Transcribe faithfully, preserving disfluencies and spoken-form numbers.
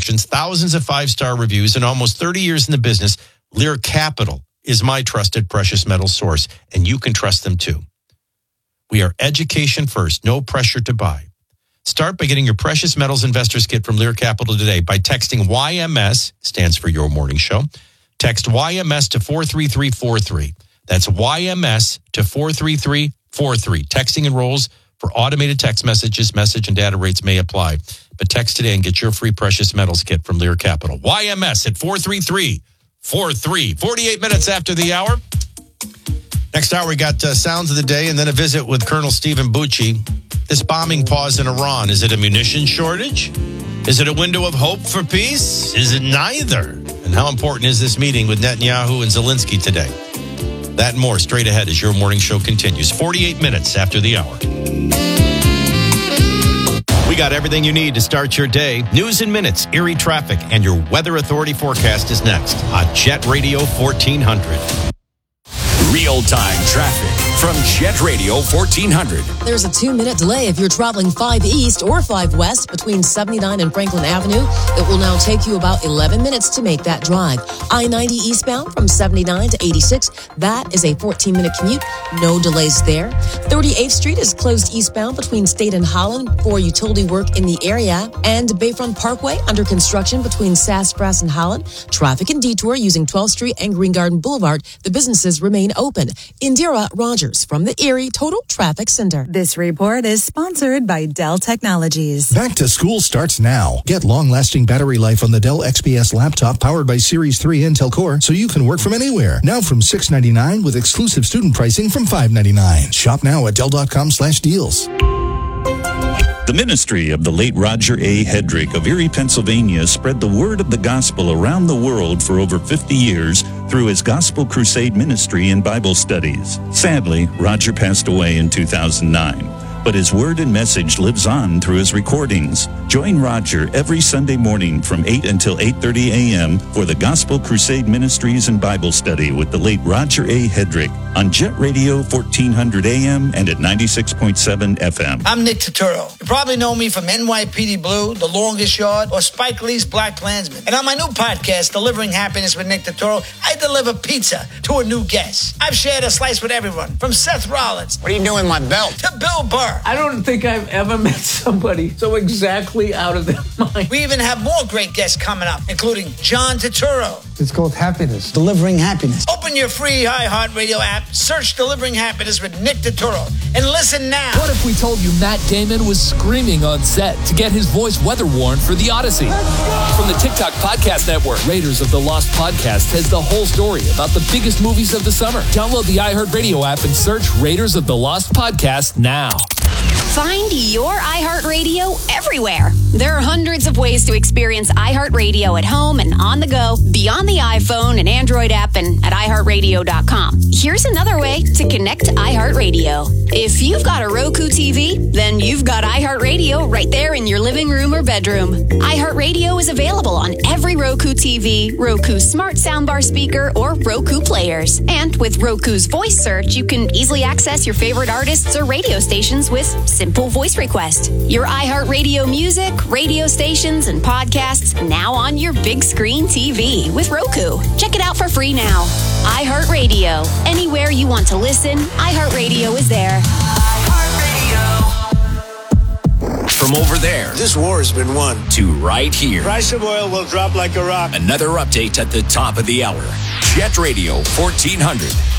inspections, thousands of five-star reviews, and almost thirty years in the business, Lear Capital is my trusted precious metal source, and you can trust them too. We are education first, no pressure to buy. Start by getting your Precious Metals Investors Kit from Lear Capital today by texting Y M S, stands for Your Morning Show. Text Y M S to four three three four three. That's Y M S to four three three four three. Texting enrolls for automated text messages. Message and data rates may apply. But text today and get your free Precious Metals Kit from Lear Capital. Y M S at four three three four three. forty-eight minutes after the hour. Next hour, we got uh, Sounds of the Day and then a visit with Colonel Stephen Bucci. This bombing pause in Iran, is it a munition shortage? Is it a window of hope for peace? Is it neither? And how important is this meeting with Netanyahu and Zelensky today? That and more straight ahead as your morning show continues. forty-eight minutes after the hour. We got everything you need to start your day. News in minutes, Erie traffic, and your Weather Authority forecast is next on Jet Radio fourteen hundred. Real-time traffic from Jet Radio fourteen hundred. There's a two-minute delay if you're traveling five east or five west between seventy-nine and Franklin Avenue. It will now take you about eleven minutes to make that drive. I ninety eastbound from seventy-nine to eighty-six. That is a fourteen-minute commute. No delays there. thirty-eighth Street is closed eastbound between State and Holland for utility work in the area. And Bayfront Parkway under construction between Sassafras and Holland. Traffic and detour using twelfth Street and Green Garden Boulevard. The businesses remain open. Indira Rogers from the Erie Total Traffic Center. This report is sponsored by Dell Technologies. Back to school starts now. Get long-lasting battery life on the Dell X P S laptop powered by Series three Intel Core so you can work from anywhere. Now from six ninety-nine with exclusive student pricing from five ninety-nine. Shop now at Dell.com slash deals. The ministry of the late Roger A. Hedrick of Erie, Pennsylvania spread the word of the gospel around the world for over fifty years through his Gospel Crusade ministry and Bible studies. Sadly, Roger passed away in two thousand nine, but his word and message lives on through his recordings. Join Roger every Sunday morning from eight until eight thirty a.m. for the Gospel Crusade Ministries and Bible Study with the late Roger A. Hedrick on Jet Radio fourteen hundred A M and at ninety-six point seven F M. I'm Nick Turturro. You probably know me from N Y P D Blue, The Longest Yard, or Spike Lee's Black Klansman. And on my new podcast, Delivering Happiness with Nick Turturro, I deliver pizza to a new guest. I've shared a slice with everyone, from Seth Rollins. What are you doing with my belt? To Bill Burr. I don't think I've ever met somebody so exactly out of their mind. We even have more great guests coming up, including John Turturro. It's called Happiness. Delivering Happiness. Open your free iHeartRadio app, search Delivering Happiness with Nick Turturro, and listen now. What if we told you Matt Damon was screaming on set to get his voice weather worn for The Odyssey? From the TikTok Podcast Network, Raiders of the Lost Podcast has the whole story about the biggest movies of the summer. Download the iHeartRadio app and search Raiders of the Lost Podcast now. Find your iHeartRadio everywhere. There are hundreds of ways to experience iHeartRadio at home and on the go, beyond the iPhone and Android app and at i heart radio dot com. Here's another way to connect to iHeartRadio. If you've got a Roku T V, then you've got iHeartRadio right there in your living room or bedroom. iHeartRadio is available on every Roku T V, Roku Smart Soundbar speaker, or Roku players. And with Roku's voice search, you can easily access your favorite artists or radio stations with simple voice request. Your iHeartRadio music, radio stations, and podcasts now on your big screen T V with Roku. Check it out for free now. iHeartRadio. Anywhere you want to listen, iHeartRadio is there. From over there, This war has been won. to right here. Price of oil will drop like a rock. Another update at the top of the hour. Jet Radio fourteen hundred.